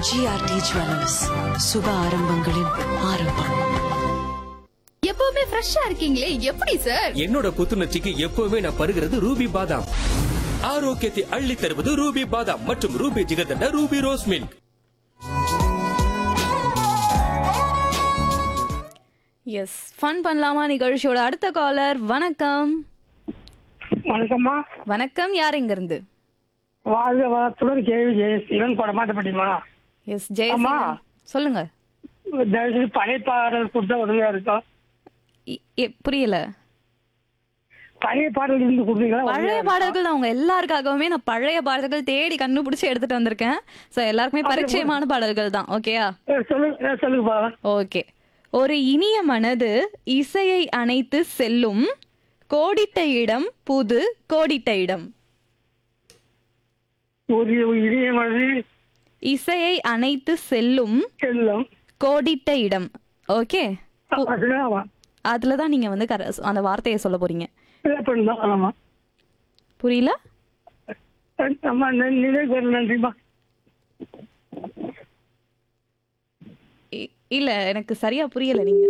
GRT jewellers, சுப ஆரம்பங்களின் ஆரம்பம். எப்பவுமே ஃப்ரெஷ்ஷா இருக்கீங்களே, எப்படி சார்? என்னோட புத்துணர்ச்சிக்கு எப்பவுமே நான் பருகிறது ரூபி பாதாம். ஆரோக்கியத்தை அள்ளி தருவது ரூபி பாதாம் மற்றும் Ruby jigarthanda Ruby rose milk. S, fun பண்ணலாமா நிகழ்ச்சியோட அடுத்த காலர். வணக்கம். வணக்கம்மா. வணக்கம், யார் எங்க இருந்து? வாழ்க வளத்துடன் கேள்வி ஜெயசீலன் கொடமாட்டப்பட்டிமா. எஸ் ஜெயசீலன், சொல்லுங்க. தயவுசெய்து பழைய பாடல் கொடுத்தா உதவியா இருக்கும். புரியல. பழைய பாடல் இருந்து கொடுத்தீங்களா? பழைய பாடல்கள் அவங்க எல்லாருக்காகவுமே நான் பழைய பாடல்கள் தேடி கண்டுபிடிச்சு எடுத்துட்டு வந்திருக்கேன். ஸோ எல்லாருக்குமே பரிச்சயமான பாடல்கள் தான். ஓகேயா? சொல்லுங்கப்பா. ஓகே. ஒரு இனிய மனது இசையை அணைத்து செல்லும், கோடிட்ட இடம் புது கோடிட்ட இடம். ஒரு இனிய மனது இசையை அணைத்து செல்லும் செல்லும் கோடிட்ட இடம். ஓகே, ஆமா. அதுலதான் நீங்க வந்து அந்த வார்த்தையை சொல்ல போறீங்க. ஆமா. புரியல? அம்மா நினைவு நன்றிமா. இல்ல, எனக்கு சரியா புரியல. நீங்க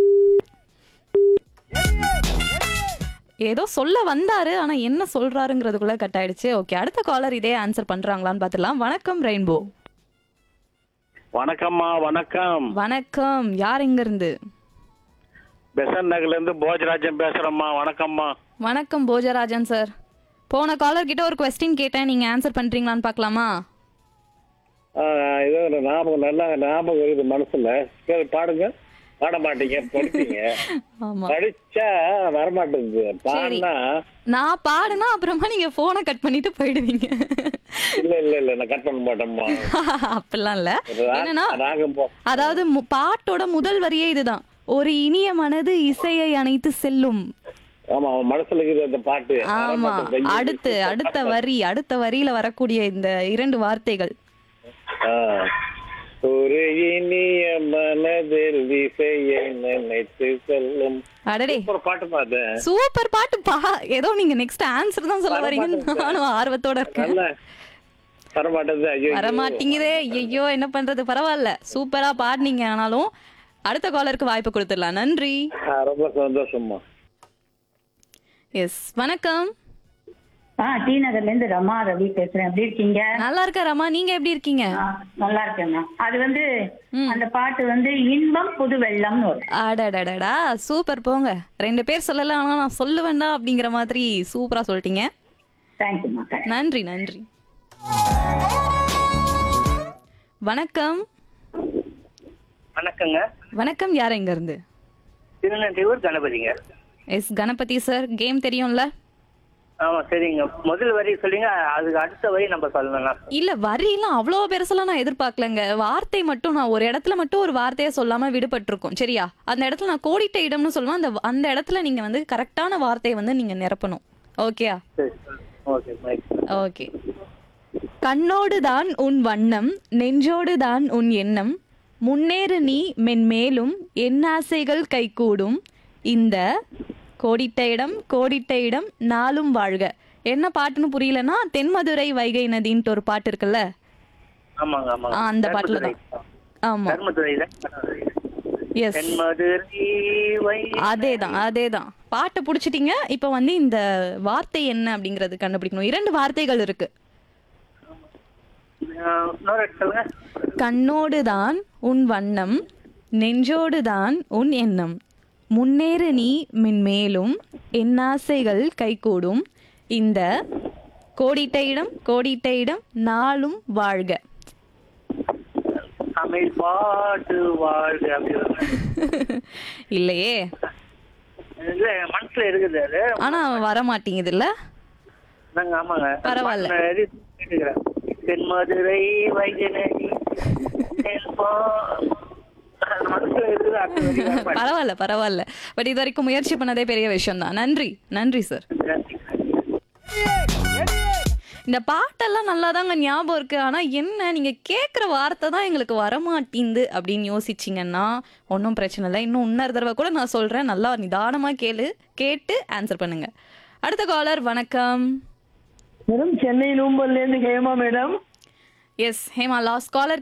ஏதோ சொல்ல வந்தாரு, ஆனா என்ன சொல்றாருங்கிறதுக்குள்ள கட் ஆயிடுச்சு. ஓகே, அடுத்த காலர் இதே ஆன்சர் பண்றாங்களான்னு பாத்துலாம். வணக்கம் ரெயின்போ. வணக்கம்மா. வணக்கம். வணக்கம், யார் எங்க இருந்து? பெசன் நகர்ல இருந்து போஜராஜன் பேசுறேம்மா. வணக்கம்மா. வணக்கம் போஜராஜன் சார். போன காலர் கிட்ட ஒரு கொஸ்டின் கேட்டேன், நீங்க ஆன்சர் பண்றீங்களான்னு பாக்கலாமா? ஏதோ ஒரு ஞாபகம், நல்லா ஞாபகம் இருக்குது மனசுல. பாடுங்க. பாட மாட்டீங்க, படிப்பீங்க. ஆமா, படிச்சா வரமாட்டேங்குது. பாடினா நான் பாடுனா அப்புறமா நீங்க போனை கட் பண்ணிட்டு போயிடுவீங்க. இல்ல நான் கட் பண்ண மாட்டேம்மா. அப்படிலாம் இல்ல. என்னன்னா, ராகம் அதாவது பாட்டோட முதல் வரியே இதுதான். ஒரு இனிய மனது இசையை அணைத்து செல்லும். ஆமா, அவன் மனசுல இருக்குது அந்த பாட்டு. ஆமா, அடுத்த வரியில வரக்கூடிய இந்த இரண்டு வார்த்தைகள். ஒரு இனிய மனதில் இசையை நினைத்து செல்லும். அடடே, பாட்டு பாடு. சூப்பர் பாட்டு பா. ஏதோ நீங்க நெக்ஸ்ட் ஆன்சர் தான் சொல்ல வரீங்கன்னு நானும் ஆர்வத்தோட இருக்கேன். வரமாட்டீங்கதே. ஐயோ, என்ன பண்றது? பரவாயில்ல, சூப்பரா பாடுனீங்க. ஆனாலும் அடுத்த காலருக்கு வாய்ப்பு கொடுத்துடலாம். நன்றி. ரொம்ப சந்தோஷமா. எஸ், வணக்கம். டி நகர்ல இருந்து ரமா ரவி பேசுறேன். எப்படி இருக்கீங்க? நல்லா இருக்க ரமா, நீங்க எப்படி இருக்கீங்க? நல்லா இருக்கேன். அது வந்து அந்த பாட்டு வந்து இன்பம் புது வெள்ளம்னு வரும். அடடடடா, சூப்பர். போங்க, ரெண்டு பேர் சொல்லல, ஆனா நான் சொல்லுவேண்டா அப்படிங்கிற மாதிரி சூப்பரா சொல்லிட்டீங்க. தேங்க்யூமா. நன்றி நன்றி. வணக்கம். வணக்கங்க. வணக்கம், யார் எங்க இருந்து? திருநெல்வேலூர் கணபதிங்க. எஸ் கணபதி சார், கேம் தெரியும்ல? ஆமா, சரிங்க. முதல் வரி சொல்லுங்க, அதுக்கு அடுத்த வரி நம்ம சொல்லலாம். இல்ல, வரியெல்லாம் அவ்வளோ பெருசெல்லாம் நான் எதிர்பார்க்கலங்க. வார்த்தை மட்டும், நான் ஒரு இடத்துல மட்டும் ஒரு வார்த்தையை சொல்லாம விடுபட்டிருக்கோம். சரியா? அந்த இடத்துல நான் கோடிட்ட இடம்னு சொல்லுவேன். அந்த இடத்துல நீங்க வந்து கரெக்டான வார்த்தையை வந்து நீங்க நிரப்பணும். ஓகேயா? ஓகே. கண்ணோடு தான் உன் வண்ணம், நெஞ்சோடு தான் உன் எண்ணம், முன்னேறு நீ மென்மேலும், என் ஆசைகள் கைகூடும், இந்த கோடிட்ட இடம் நாளும் வாழ்க. என்ன பாட்டுன்னு புரியலன்னா, தென்மதுரை வைகை நதின்ட்டு ஒரு பாட்டு இருக்குல்ல, அந்த பாட்டுல தான். ஆமா, எஸ், அதேதான். பாட்டை புடிச்சிட்டீங்க. இப்ப வந்து இந்த வார்த்தை என்ன அப்படிங்கறது கண்டுபிடிக்கணும். இரண்டு வார்த்தைகள் இருக்கு. கண்ணோடு தான் உன் வண்ணம், நெஞ்சோடு தான் உன் எண்ணம், முன்னேறு நீ மென்மேலும், என் ஆசைகள் கைகூடும், இந்த கோடிட்ட இடம் நாளும் வாழ்க. இல்லையே, மனசுல இருக்குது அது, ஆனா வர மாட்டேங்குது இல்ல? பரவாயில்ல. தென்மதுரை வைகை நதி பரவாயில்ல. பட் இது வரைக்கும் முயற்சி பண்ணதே பெரிய விஷயம் தான். நன்றி சார். இந்த பாட்டெல்லாம் நல்லாதாங்க ஞாபகம் இருக்கு. ஆனா என்ன, நீங்க கேட்குற வார்த்தை தான் எங்களுக்கு வரமாட்டேங்குது அப்படின்னு யோசிச்சிங்கன்னா ஒன்றும் பிரச்சனை இல்லை. இன்னொரு தடவை கூட நான் சொல்றேன், நல்லா நிதானமா கேட்டு ஆன்சர் பண்ணுங்க. அடுத்த காலர். வணக்கம். சென்னை நூம்பல்ல இருந்து Hema madam. S Hema, last caller